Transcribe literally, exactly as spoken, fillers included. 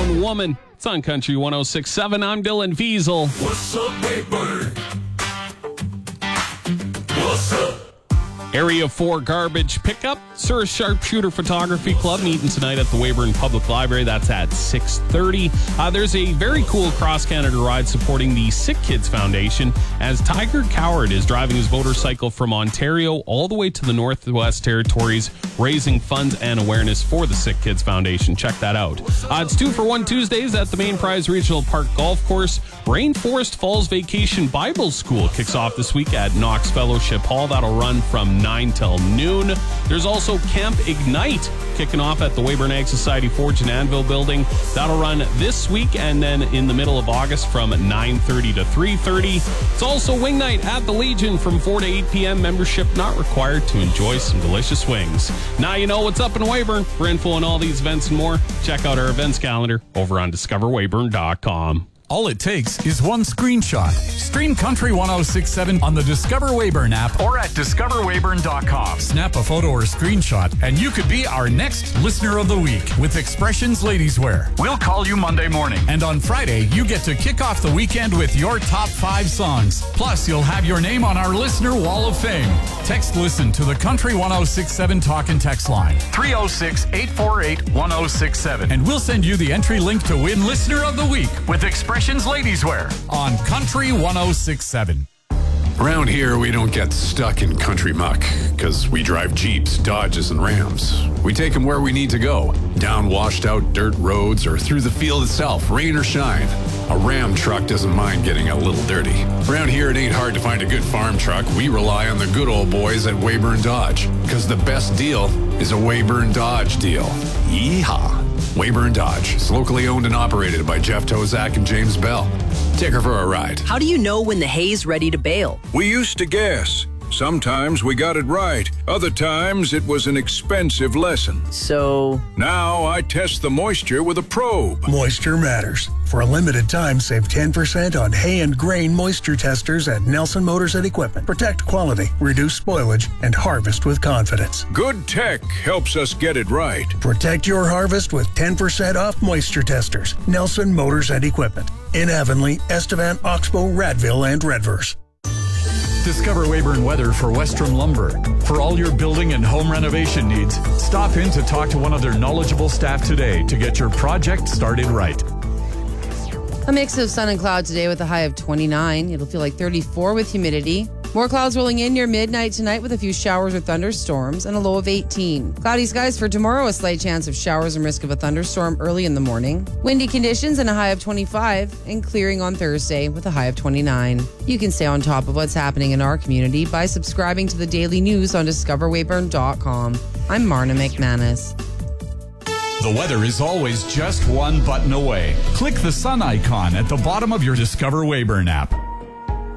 Unknown Woman. It's on Country one oh six point seven. I'm Dylan Fiesel. What's up, Weyburn? What's up? Area four garbage pickup. Sir Sharpshooter Photography Club meeting tonight at the Weyburn Public Library. That's at six thirty. Uh, there's a very cool cross-Canada ride supporting the Sick Kids Foundation as Tiger Coward is driving his motorcycle from Ontario all the way to the Northwest Territories, raising funds and awareness for the Sick Kids Foundation. Check that out. Uh, it's two for one Tuesdays at the Main Prize Regional Park Golf Course. Rainforest Falls Vacation Bible School kicks off this week at Knox Fellowship Hall. That'll run from nine till noon. There's also Camp Ignite kicking off at the Weyburn Ag Society Forge and Anvil building. That'll run this week and then in the middle of August from nine thirty to three thirty. It's also Wing Night at the Legion from four to eight p.m. Membership not required to enjoy some delicious wings. Now you know what's up in Weyburn. For info on all these events and more, check out our events calendar over on discover weyburn dot com. All it takes is one screenshot. Stream Country one oh six point seven on the Discover Weyburn app or at discover weyburn dot com. Snap a photo or screenshot, and you could be our next Listener of the Week with Expressions Ladies Wear. We'll call you Monday morning. And on Friday, you get to kick off the weekend with your top five songs. Plus, you'll have your name on our Listener Wall of Fame. Text LISTEN to the Country one oh six point seven talk and text line three oh six, eight four eight, one oh six seven. And we'll send you the entry link to win Listener of the Week with Expressions Ladies Wear on Country one oh six point seven. Around here, we don't get stuck in country muck because we drive Jeeps, Dodges, and Rams. We take them where we need to go, down washed out dirt roads or through the field itself, rain or shine. A Ram truck doesn't mind getting a little dirty. Around here, it ain't hard to find a good farm truck. We rely on the good old boys at Weyburn Dodge because the best deal is a Weyburn Dodge deal. Yeehaw! Weyburn Dodge is locally owned and operated by Jeff Tozak and James Bell. Take her for a ride. How do you know when the hay's ready to bale? We used to guess. Sometimes we got it right. Other times it was an expensive lesson. So... Now I test the moisture with a probe. Moisture matters. For a limited time, save ten percent on hay and grain moisture testers at Nelson Motors and Equipment. Protect quality, reduce spoilage, and harvest with confidence. Good tech helps us get it right. Protect your harvest with ten percent off moisture testers. Nelson Motors and Equipment. In Avonlea, Estevan, Oxbow, Radville, and Redverse. Discover Weyburn weather for Westrom Lumber. For all your building and home renovation needs, stop in to talk to one of their knowledgeable staff today to get your project started right. A mix of sun and cloud today with a high of twenty-nine. It'll feel like thirty-four with humidity. More clouds rolling in near midnight tonight with a few showers or thunderstorms and a low of eighteen. Cloudy skies for tomorrow, a slight chance of showers and risk of a thunderstorm early in the morning. Windy conditions and a high of twenty-five and clearing on Thursday with a high of twenty-nine. You can stay on top of what's happening in our community by subscribing to the daily news on discover weyburn dot com. I'm Marna McManus. The weather is always just one button away. Click the sun icon at the bottom of your Discover Weyburn app.